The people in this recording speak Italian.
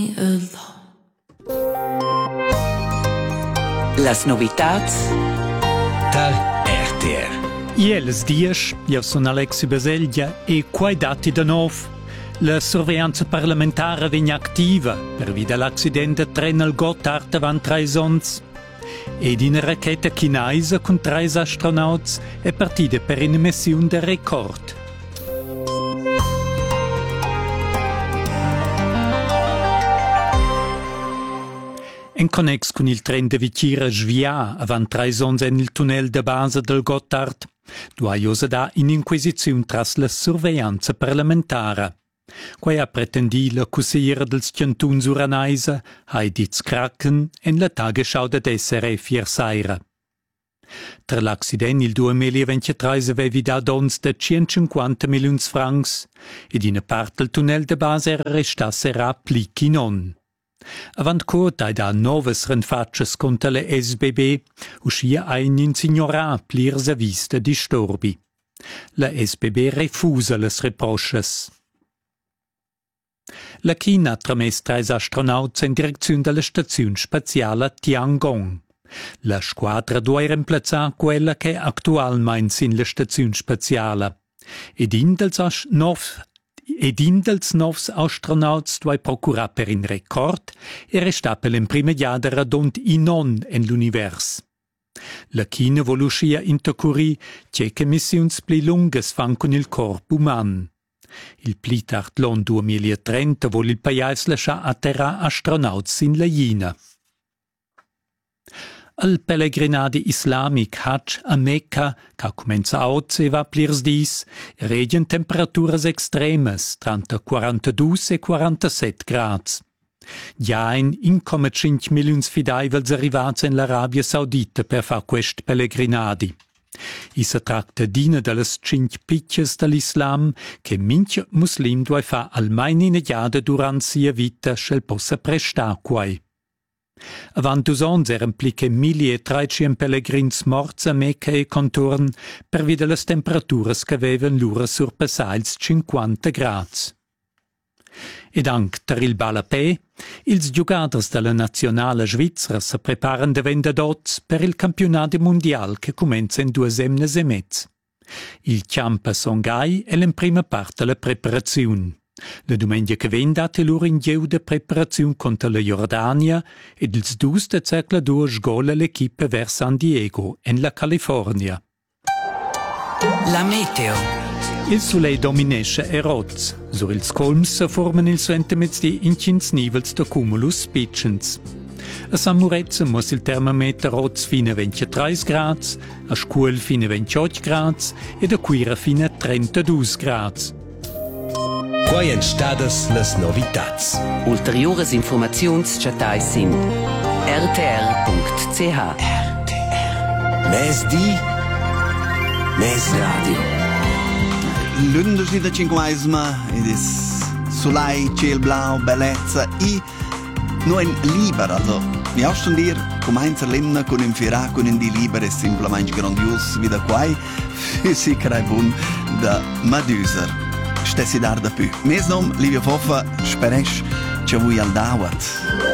Las novitats tal RTR. Iels dies, io sono Alexi Baseglia e quai dati da nov. La sorveglianza parlamentare vigna attiva per via dell'accidente tren al Gotthard avant 3 ons. Ed in racchetta chinaisa con 3 astronauts è partita per una missione de record. In connex con il tren de Vitira svia avant 3 ons en il tunnel de base del Gotthard, duaiosa da in inquisizione tras la sorveglianza parlamentare. Quai ha pretendi la cussiera dels Cantuns Uranaisa, Heiditz Kraken en la Tagesschau de SRF ier saira. Tra l'accident il 2023 avevi da dons de 150 milions francs ed in part del tunnel de base era restasse rapplichi non. Avant cort ai da noves renfatches contra le SBB, uscia ein insignorà plirs avis de disturbi. La SBB refusa les reproches. La China ha tramès 3 astronauts in direzione della stazione spaziale Tiangong. La squadra deve reemplazzare quella che attualmente in la stazione spaziale. Ed in dels novs astronauts deve procurare per un record e restare per l'imprimiata radont non en l'univers. La China vuole uscire intercurri che missioni più lunghe fan con il corpo umano. Il plitart l'anno 2030 vuole il paese lasciare atterrare astronauts in la Cina. Il pellegrinadi islamic Hajj a Mecca, che comincia oggi e va plirs dis, regien temperaturas extremes, tra 42 e 47 gradi. Già in 1,5 milioni fidaivels arrivati in l'Arabia Saudita per fare quest pellegrinadi. I si tratta d'ina delle 5 picches dell'Islam che minch muslim deve fare almeno in giada durante sia vita se possa prestare quai. Avant 2 ans eran pliche 1.300 pellegrins morts a Mecca e contorn per via delle temperaturas che avevan l'ura surpassar ils 50 gradi. Ed anche per il balapè, ils giocators della nazionale svizzera si preparan da vendadots per il campionato mondiale che comincia in 2 settimane e mezzo. Il Ciampa Songhai è la prima parte della preparazione. La domenica che viene date loro in gieu de preparazione contro la Jordania ed ils dus de cercla 2 sgola l'equipe vers San Diego, en la California. La meteo. Il soleil dominesce e roz. Sur ils colms formen il suentemezdi in 5 nivels de cumulus spicens. A San Murezza muss il termometer roz fino a 23 gradi, a Scuol fino a 28 gradi ed a Quira fino a 32 gradi. Quai en stadas las novitats. Ulteriores informaziuns chatai sin rtr.ch. Mes di, mes radio. Lunedì da 5esima ed è soleil, ciel blau, bellezza e noi liberato. Mi ho sentito come l'enna con un firà con un di libero è semplicemente grandioso wie da quai si crea buon da Medusa. Stessi dar da più. Mes nom, Livia Foffa, speresh, ce vui al dauat.